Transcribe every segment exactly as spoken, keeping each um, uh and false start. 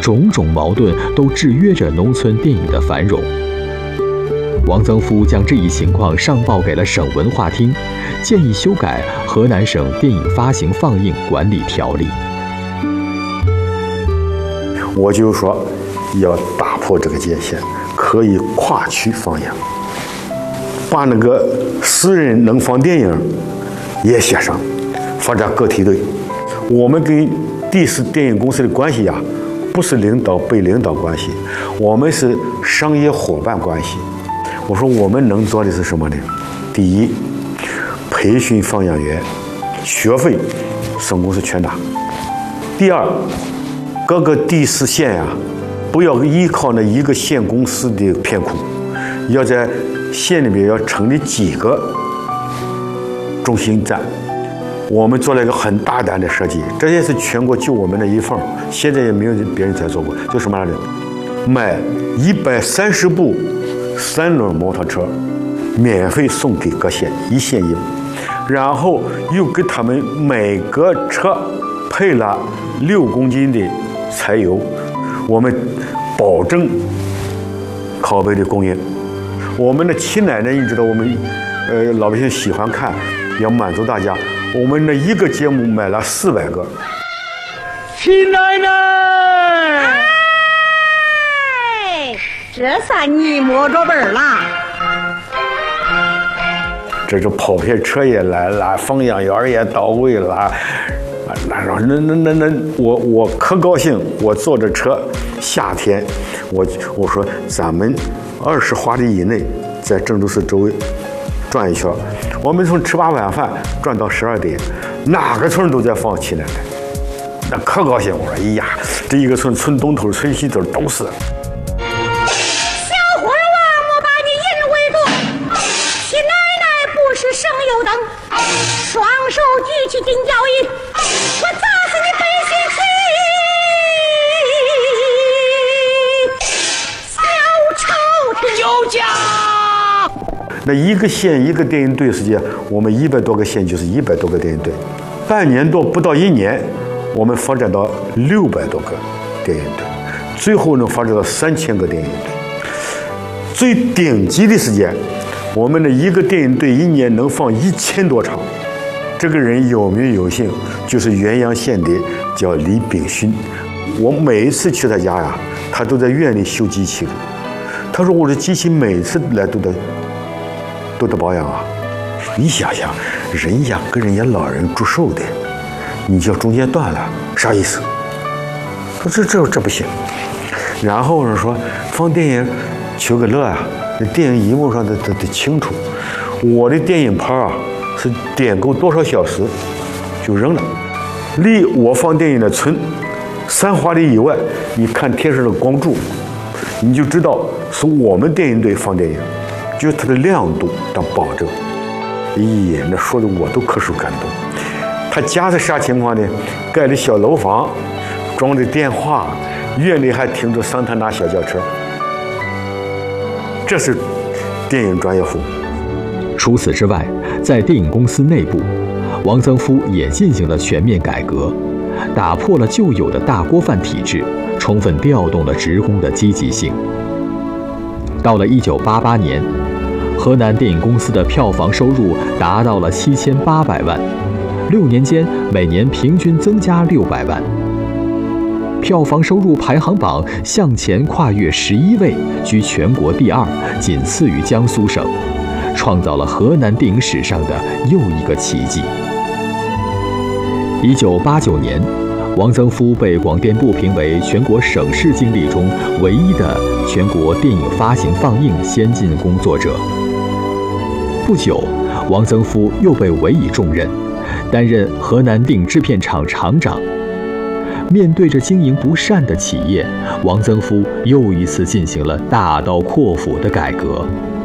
种种矛盾都制约着农村电影的繁荣。王曾夫将这一情况上报给了省文化厅，建议修改《河南省电影发行放映管理条例》。 我就说要打破这个界限，可以跨区放映，把那个私人能放电影也写上，发展个体队。我们跟第四电影公司的关系呀，不是领导被领导关系，我们是商业伙伴关系。我说我们能做的是什么呢？第一，培训放映员，学费省公司全拿。第二，各个第四县呀，不要依靠那一个县公司的片库，要在县里面要成立几个中心站。我们做了一个很大胆的设计，这也是全国就我们的一份，现在也没有别人再做过。就什么样的？买一百三十部三轮摩托车，免费送给各县，一县一部，然后又给他们每个车配了六公斤的柴油，我们保证拷贝的供应。我们的七奶奶，你知道我们呃老百姓喜欢看，要满足大家。我们的一个节目买了四百个。 七奶奶， 哎，这算你摸着本了。 这就跑片车也来了，放映员也到位了。那那那那那，我我可高兴！我坐着车，夏天，我我说咱们二十华里以内，在郑州市周围转一圈。我们从吃罢晚饭转到十二点，哪个村都在放七奶奶，那可高兴！我说，哎呀，这一个村村东头、村西头都是。 小伙儿啊，莫把你引为主，七奶奶不是省油灯，双手举起金交椅，我砸死你背西去！小丑有家。 那一个县一个电影队时间，我们一百多个县就是一百多个电影队，半年多不到一年，我们发展到六百多个电影队，最后能发展到三千个电影队。最顶级的时间，我们的一个电影队一年能放一千多场。这个人有名有姓，就是原阳县的，叫李炳勋。我每一次去他家呀，他都在院里修机器的。他说我的机器每次来都得。都得保养啊！你想想，人家跟人家老人祝寿的，你就中间断了，啥意思？说这这这不行。然后呢说放电影求个乐啊，那电影荧幕上得得得清楚。我的电影盘啊是点够多少小时就扔了。离我放电影的村三华里以外，你看天上的光柱，你就知道是我们电影队放电影。就是它的亮度当保证，咦，那说的我都可受感动。他家是啥情况呢？盖的小楼房，装的电话，院里还停着桑塔纳小轿车，这是电影专业户。 除此之外，在电影公司内部，王曾夫也进行了全面改革，打破了旧有的大锅饭体制，充分调动了职工的积极性。到了一九八八年，河南电影公司的票房收入达到了七千八百万，六年间每年平均增加六百万，票房收入排行榜向前跨越十一位，居全国第二，仅次于江苏省，创造了河南电影史上的又一个奇迹。一九八九年，王曾夫被广电部评为全国省市经历中唯一的全国电影发行放映先进工作者。不久，王曾夫又被委以重任，担任河南电影制片厂厂长。面对着经营不善的企业，王曾夫又一次进行了大刀阔斧的改革。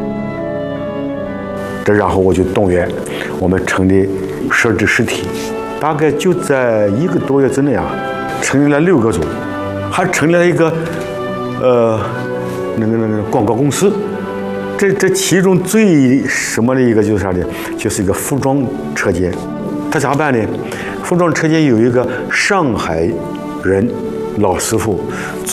这然后我就动员我们成立设置实体，大概就在一个多月之内啊，成立了六个组，还成立了一个呃那个那个广告公司。这这其中最什么的一个就是啥呢？就是一个服装车间。他咋办呢？服装车间有一个上海人老师傅。